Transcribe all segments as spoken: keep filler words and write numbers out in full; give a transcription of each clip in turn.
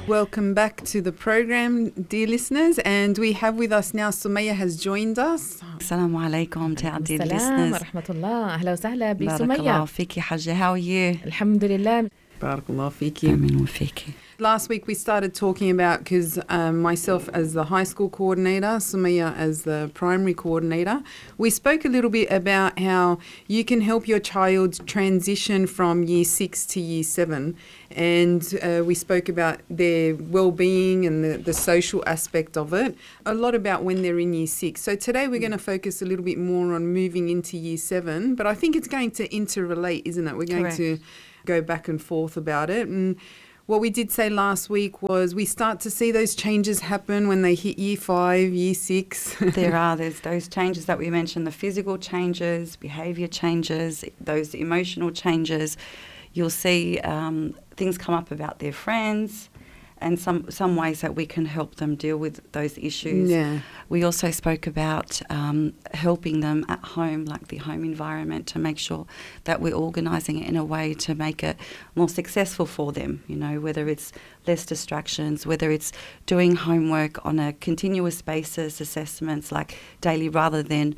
Welcome back to the program, dear listeners, and we have with us now Sumaya has joined us. Assalamu alaikum to our dear السلام listeners. ورحمة الله. أهلا وسهلا بارك بسمية. الله فيكي حجة. How are you? الحمد لله. Barakallah fiki. آمين وفيكي. Last week we started talking about, because um, myself as the high school coordinator, Sumaya as the primary coordinator, we spoke a little bit about how you can help your child transition from year six to year seven. And uh, we spoke about their well-being and the, the social aspect of it, a lot about when they're in year six. So today we're going to focus a little bit more on moving into year seven, but I think it's going to interrelate, isn't it? We're going Correct. to go back and forth about it. And what we did say last week was we start to see those changes happen when they hit year five, year six. There are, there's those changes that we mentioned, the physical changes, behaviour changes, those emotional changes. You'll see um, things come up about their friends and some, some ways that we can help them deal with those issues. Yeah. We also spoke about um, helping them at home, like the home environment, to make sure that we're organising it in a way to make it more successful for them, you know, whether it's less distractions, whether it's doing homework on a continuous basis, assessments like daily rather than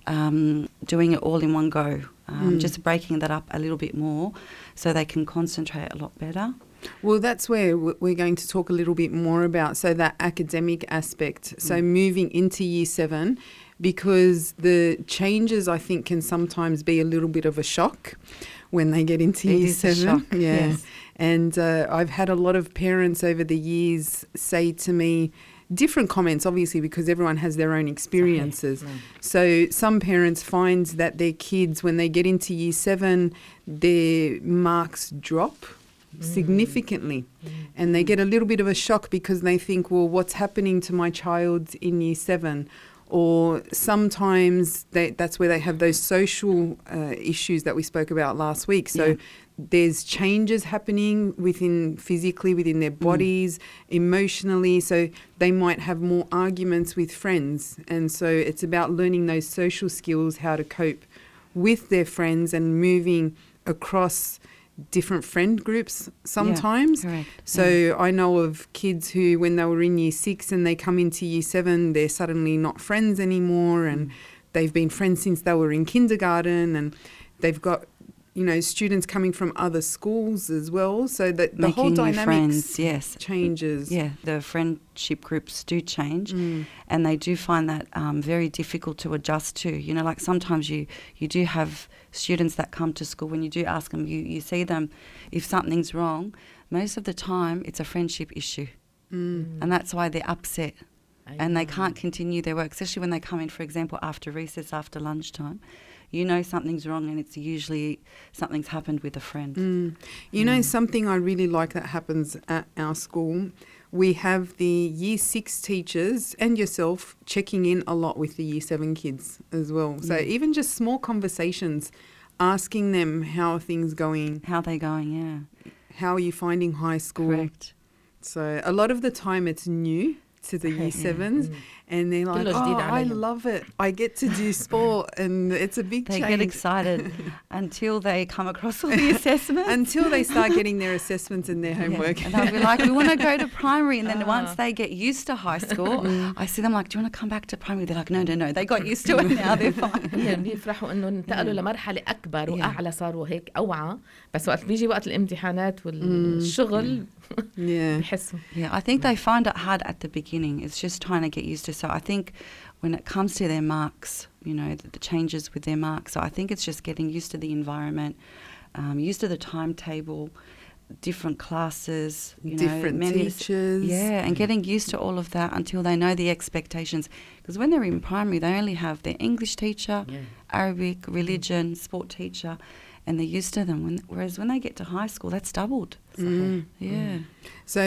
um, doing it all in one go, um, Mm. just breaking that up a little bit more so they can concentrate a lot better. Well, that's where w- we're going to talk a little bit more about, so that academic aspect, so moving into year seven, because the changes I think can sometimes be a little bit of a shock when they get into It year is a seven. shock, Yeah. yes. And uh, I've had a lot of parents over the years say to me different comments, obviously, because everyone has their own experiences. So some parents find that their kids, when they get into year seven, their marks drop significantly, and they get a little bit of a shock because they think, well, what's happening to my child in year seven? Or sometimes they, that's where they have those social uh, issues that we spoke about last week. So Yeah. there's changes happening within physically, within their bodies, emotionally. So they might have more arguments with friends. And so it's about learning those social skills, how to cope with their friends and moving across different friend groups sometimes. Correct. So yeah. I know of kids who, when they were in year six and they come into year seven, they're suddenly not friends anymore, and they've been friends since they were in kindergarten, and they've got, you know, students coming from other schools as well. So that the Making whole new dynamics friends, yes. changes. Yeah, the friendship groups do change, Mm. and they do find that um, very difficult to adjust to. You know, like sometimes you, you do have students that come to school, when you do ask them, you, you see them, if something's wrong, most of the time it's a friendship issue. Mm. And that's why they're upset and they can't continue their work, especially when they come in, for example, after recess, after lunchtime. You know something's wrong, and it's usually something's happened with a friend. Mm. You know, something I really like that happens at our school, we have the year six teachers and yourself checking in a lot with the year seven kids as well. So even just small conversations, asking them how are things going, How are they going, yeah. how are you finding high school. Correct. So a lot of the time it's new to the year sevens, and they're like, كله جديد oh, I عليهم." love it. I get to do sport, and it's a big They change. get excited until they come across all the assessments. Until they start getting their assessments and their Yeah. homework. And they'll be like, we want to go to primary. And then once they get used to high school, I see them like, do you want to come back to primary? They're like, no, no, no. They got used to it now. They're fine. هي بيفرحوا انه انتقلوا لمرحله اكبر واعلى، صاروا هيك اوعى، بس وقت بيجي وقت الامتحانات والشغل Yeah. بحسوا. Yeah, I think they find it hard at the beginning. It's just trying to get used to. So I think when it comes to their marks, you know, the, the changes with their marks, so I think it's just getting used to the environment, um, used to the timetable, different classes, you Different know, many, teachers. Yeah, and getting used to all of that until they know the expectations. Because when they're in primary, they only have their English teacher, Arabic, religion, sport teacher, and they're used to them. When, whereas when they get to high school, that's doubled. Mm. Yeah. So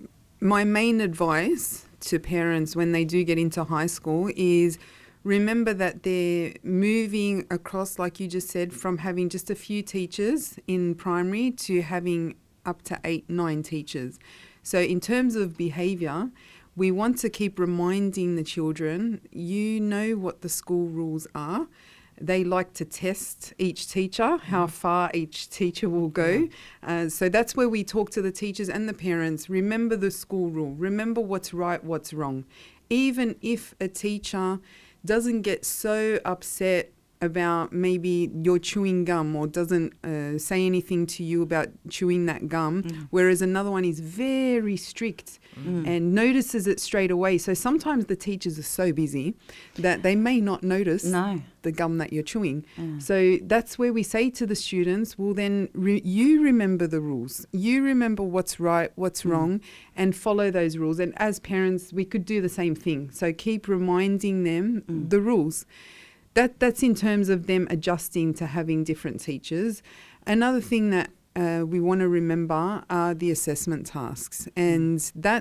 my main advice to parents when they do get into high school is remember that they're moving across, like you just said, from having just a few teachers in primary to having up to eight, nine teachers. So in terms of behaviour, we want to keep reminding the children, you know what the school rules are. They like to test each teacher, how far each teacher will go. Uh, so that's where we talk to the teachers and the parents. Remember the school rule. Remember what's right, what's wrong. Even if a teacher doesn't get so upset about maybe you're chewing gum or doesn't uh, say anything to you about chewing that gum, mm. whereas another one is very strict mm. and notices it straight away. So sometimes the teachers are so busy that they may not notice no. the gum that you're chewing. Mm. So that's where we say to the students, well then re- you remember the rules. You remember what's right, what's mm. wrong, and follow those rules. And as parents, we could do the same thing. So keep reminding them mm. the rules. That that's in terms of them adjusting to having different teachers. Another thing that uh, we want to remember are the assessment tasks, and that